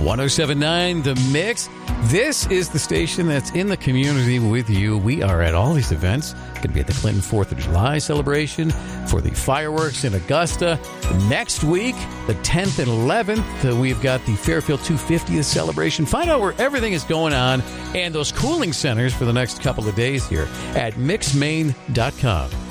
1079 The Mix. This is the station that's in the community with you. We are at all these events. Going to be at the Clinton 4th of July celebration, for the fireworks in Augusta. Next week, the 10th and 11th, we've got the Fairfield 250th celebration. Find out where everything is going on and those cooling centers for the next couple of days here at mixmain.com.